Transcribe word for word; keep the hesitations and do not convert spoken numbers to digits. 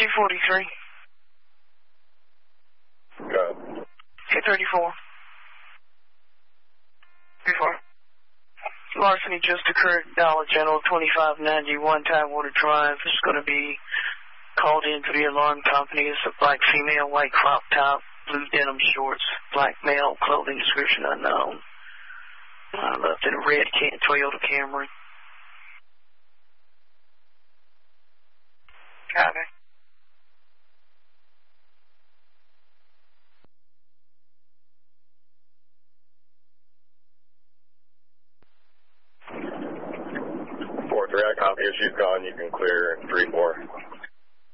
two forty-three. Go. two thirty-four. Before. Larceny just occurred at Dollar General, twenty-five ninety-one Tidewater Drive. It's going to be called in to the alarm company. It's a black female, white crop top, blue denim shorts, black male, clothing description unknown. Uh, left in a red can- Toyota Camry. Copy. four three, I copy. If she's gone, you can clear three four.